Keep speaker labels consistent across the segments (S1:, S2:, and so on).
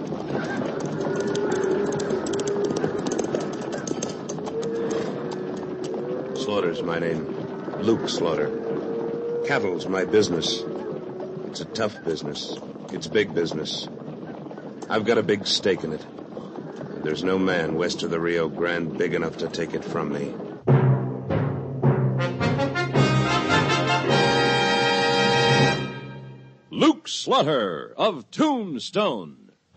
S1: Slaughter's my name. Luke Slaughter. Cattle's my business. It's a tough business. It's big business. I've got a big stake in it. There's no man west of the Rio Grande big enough to take it from me.
S2: Luke Slaughter of Tombstone.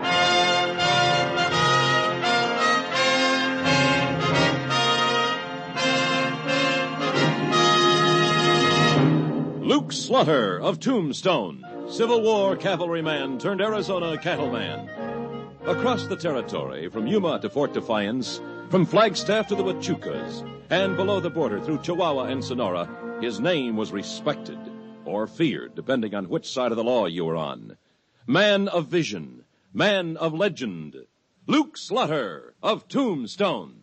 S2: Luke Slaughter of Tombstone, Civil War cavalryman turned Arizona cattleman. Across the territory, from Yuma to Fort Defiance, from Flagstaff to the Huachucas, and below the border through Chihuahua and Sonora, his name was respected or feared, depending on which side of the law you were on. Man of vision, man of legend, Luke Slaughter of Tombstone.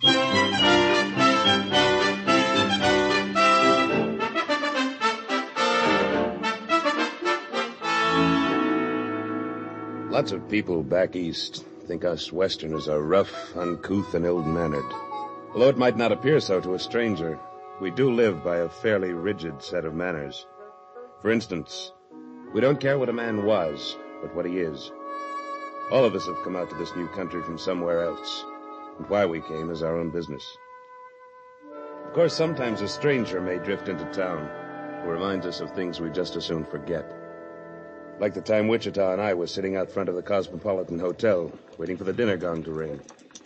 S1: Lots of people back east think us Westerners are rough, uncouth, and ill-mannered. Although it might not appear so to a stranger, we do live by a fairly rigid set of manners. For instance, we don't care what a man was, but what he is. All of us have come out to this new country from somewhere else, and why we came is our own business. Of course, sometimes a stranger may drift into town who reminds us of things we just as soon forget. Like the time Wichita and I were sitting out front of the Cosmopolitan Hotel, waiting for the dinner gong to ring.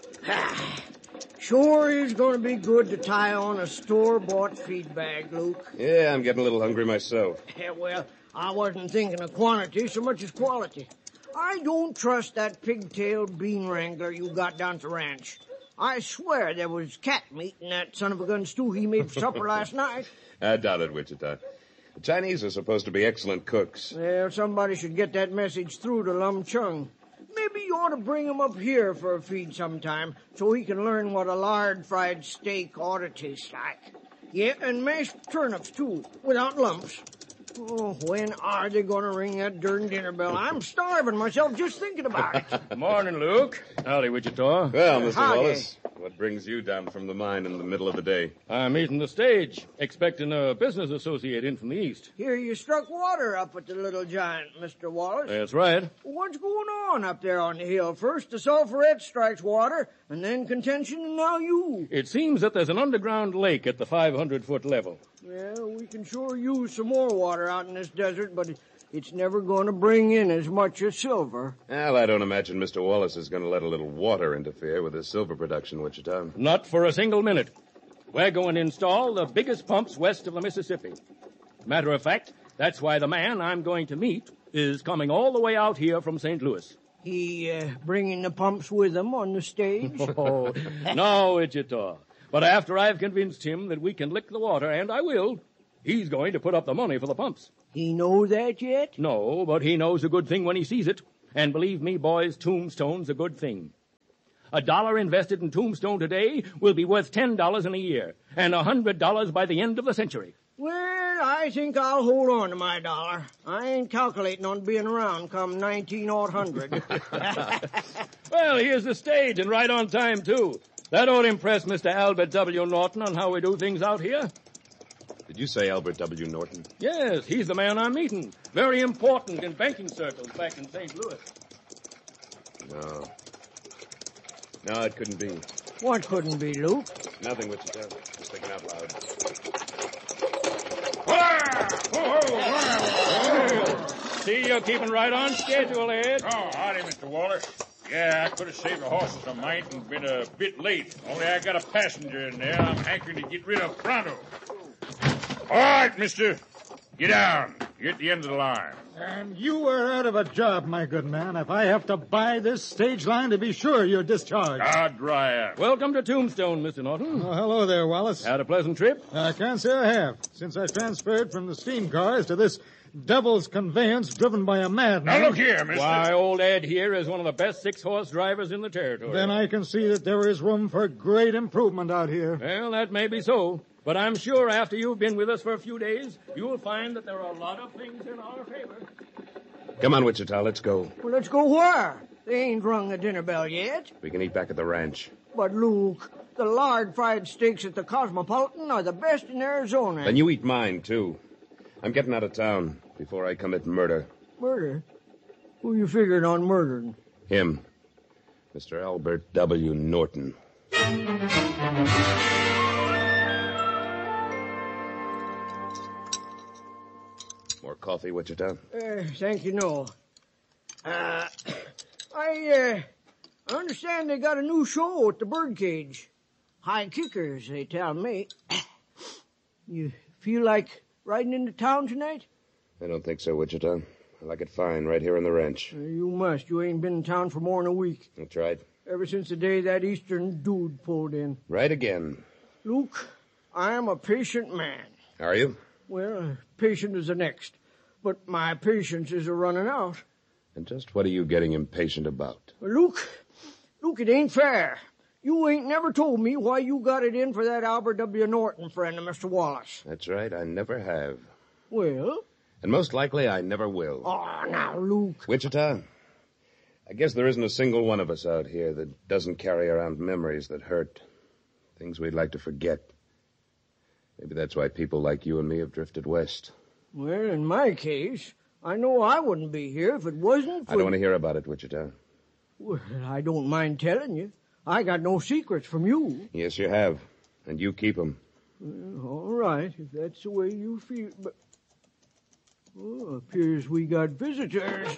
S3: Sure is going to be good to tie on a store-bought feed bag, Luke.
S1: Yeah, I'm getting a little hungry myself.
S3: Well, I wasn't thinking of quantity so much as quality. I don't trust that pigtailed bean wrangler you got down at the ranch. I swear there was cat meat in that son-of-a-gun stew he made for supper last night.
S1: I doubt it, Wichita. The Chinese are supposed to be excellent cooks.
S3: Well, somebody should get that message through to Lum Chung. Maybe you ought to bring him up here for a feed sometime so he can learn what a lard-fried steak ought to taste like. Yeah, and mashed turnips, too, without lumps. Oh, when are they going to ring that darn dinner bell? I'm starving myself just thinking about it.
S4: Morning, Luke. Howdy, Wichita.
S1: Well, Mr.
S3: Howdy.
S1: Wallace, what brings you down from the mine in the middle of the day?
S4: I'm eating the stage, expecting a business associate in from the east.
S3: Here you struck water up at the Little Giant, Mr. Wallace.
S4: That's right.
S3: What's going on up there on the hill? First the sulphurette strikes water, and then contention, and now you.
S4: It seems that there's an underground lake at the 500-foot level.
S3: Well, we can sure use some more water out in this desert, but it's never going to bring in as much as silver.
S1: Well, I don't imagine Mr. Wallace is going to let a little water interfere with his silver production, Wichita.
S4: Not for a single minute. We're going to install the biggest pumps west of the Mississippi. Matter of fact, that's why the man I'm going to meet is coming all the way out here from St. Louis.
S3: He bringing the pumps with him on the stage?
S4: Oh, no, Wichita. But after I've convinced him that we can lick the water, and I will, he's going to put up the money for the pumps.
S3: He know that yet?
S4: No, but he knows a good thing when he sees it. And believe me, boys, Tombstone's a good thing. $1 invested in Tombstone today will be worth $10 in a year, and $100 by the end of the century.
S3: Well, I think I'll hold on to my dollar. I ain't calculating on being around come 1900.
S4: Well, here's the stage, and right on time, too. That ought to impress Mr. Albert W. Norton on how we do things out here.
S1: Did you say Albert W. Norton?
S4: Yes, he's the man I'm meeting. Very important in banking circles back in St. Louis.
S1: No, it couldn't be.
S3: What couldn't be, Luke?
S1: Nothing, Wichita. Just thinking out loud.
S4: See, you're keeping right on schedule, Ed.
S5: Oh, howdy, Mr. Wallace. Yeah, I could have saved the horses some might and been a bit late. Only I got a passenger in there I'm hankering to get rid of pronto. All right, mister. Get down. You're at the end of the line.
S6: And you are out of a job, my good man. If I have to buy this stage line to be sure you're discharged.
S5: Ah, dry up.
S4: Welcome to Tombstone, Mr. Norton.
S6: Oh, hello there, Wallace.
S4: Had a pleasant trip?
S6: I can't say I have, since I transferred from the steam cars to this devil's conveyance driven by a madman.
S5: Now, look here, mister.
S4: Why, old Ed here is one of the best 6-horse drivers in the territory.
S6: Then I can see that there is room for great improvement out here.
S4: Well, that may be so. But I'm sure after you've been with us for a few days, you'll find that there are a lot of things in our favor.
S1: Come on, Wichita, let's go.
S3: Well, let's go where? They ain't rung the dinner bell yet.
S1: We can eat back at the ranch.
S3: But, Luke, the lard fried steaks at the Cosmopolitan are the best in Arizona.
S1: Then you eat mine, too. I'm getting out of town before I commit murder.
S3: Murder? Who you figured on murdering?
S1: Him. Mr. Albert W. Norton. More coffee, Wichita?
S3: Thank you, no. I understand they got a new show at the Birdcage. High kickers, they tell me. You feel like riding into town tonight?
S1: I don't think so, Wichita. I like it fine right here on the ranch.
S3: You must. You ain't been in town for more than a week.
S1: That's right.
S3: Ever since the day that Eastern dude pulled in.
S1: Right again.
S3: Luke, I am a patient man.
S1: Are you?
S3: Well, patient is the next. But my patience is a-running out.
S1: And just what are you getting impatient about?
S3: Luke, it ain't fair. You ain't never told me why you got it in for that Albert W. Norton friend of Mr. Wallace.
S1: That's right, I never have.
S3: Well?
S1: And most likely I never will.
S3: Oh, now, Luke.
S1: Wichita, I guess there isn't a single one of us out here that doesn't carry around memories that hurt. Things we'd like to forget. Maybe that's why people like you and me have drifted west.
S3: Well, in my case, I know I wouldn't be here if it wasn't for...
S1: I don't want to hear about it, Wichita.
S3: Well, I don't mind telling you. I got no secrets from you.
S1: Yes, you have. And you keep them.
S3: All right, if that's the way you feel. But... Oh, appears we got visitors.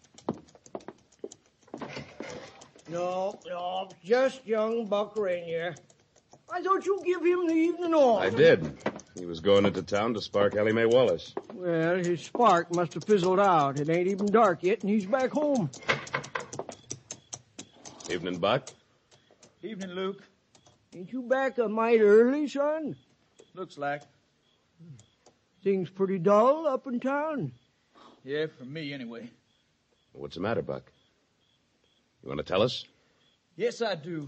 S3: No, just young Buck Rainier. I thought you'd give him the evening off.
S1: I did. He was going into town to spark Ellie Mae Wallace.
S3: Well, his spark must have fizzled out. It ain't even dark yet, and he's back home.
S1: Evening, Buck.
S7: Evening, Luke.
S3: Ain't you back a mite early, son?
S7: Looks like.
S3: Things pretty dull up in town.
S7: Yeah, for me, anyway.
S1: What's the matter, Buck? You want to tell us?
S7: Yes, I do.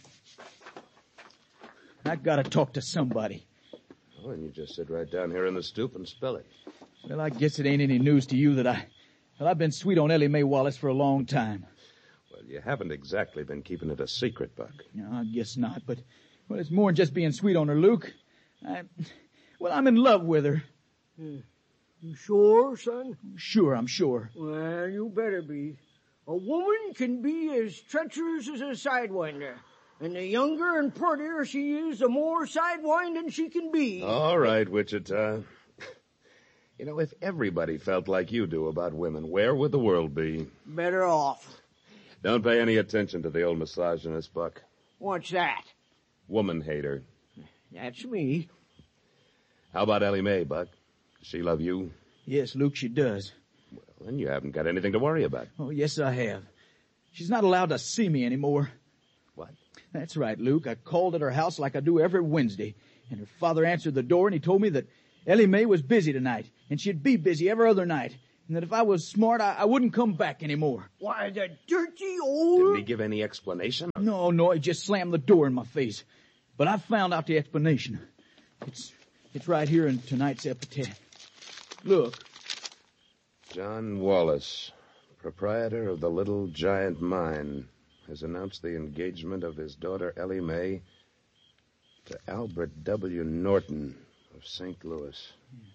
S7: I gotta talk to somebody.
S1: Oh, and you just sit right down here in the stoop and spill it.
S7: Well, I guess it ain't any news to you that I've been sweet on Ellie Mae Wallace for a long time.
S1: Well, you haven't exactly been keeping it a secret, Buck.
S7: No, I guess not, but, well, it's more than just being sweet on her, Luke. I'm in love with her.
S3: You sure, son?
S7: Sure, I'm sure.
S3: Well, you better be. A woman can be as treacherous as a sidewinder. And the younger and prettier she is, the more sidewinding she can be.
S1: All right, Wichita. You know, if everybody felt like you do about women, where would the world be?
S3: Better off.
S1: Don't pay any attention to the old misogynist, Buck.
S3: What's that?
S1: Woman hater.
S3: That's me.
S1: How about Ellie Mae, Buck? Does she love you?
S7: Yes, Luke, she does.
S1: Well, then you haven't got anything to worry about.
S7: Oh, yes, I have. She's not allowed to see me anymore.
S1: What?
S7: That's right, Luke. I called at her house like I do every Wednesday, and her father answered the door, and he told me that Ellie Mae was busy tonight, and she'd be busy every other night, and that if I was smart, I wouldn't come back anymore.
S3: Why, the dirty old...
S1: Didn't he give any explanation?
S7: No, he just slammed the door in my face. But I found out the explanation. It's right here in tonight's epitaph. Look.
S1: John Wallace, proprietor of the Little Giant Mine, has announced the engagement of his daughter Ellie Mae to Albert W. Norton of St. Louis.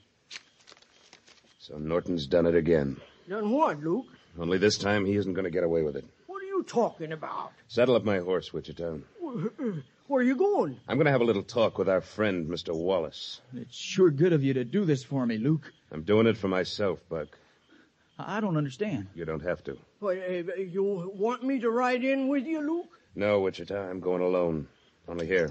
S1: So Norton's done it again.
S3: Done what, Luke?
S1: Only this time he isn't going to get away with it.
S3: What are you talking about?
S1: Saddle up my horse, Wichita.
S3: Where are you going?
S1: I'm going to have a little talk with our friend, Mr. Wallace.
S7: It's sure good of you to do this for me, Luke.
S1: I'm doing it for myself, Buck.
S7: I don't understand.
S1: You don't have to.
S3: What, you want me to ride in with you, Luke?
S1: No, Wichita, I'm going alone. Only here.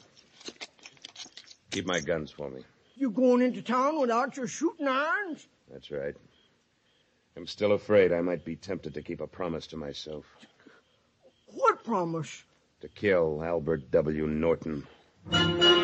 S1: Keep my guns for me.
S3: You going into town without your shooting irons?
S1: That's right. I'm still afraid I might be tempted to keep a promise to myself.
S3: What promise?
S1: To kill Albert W. Norton.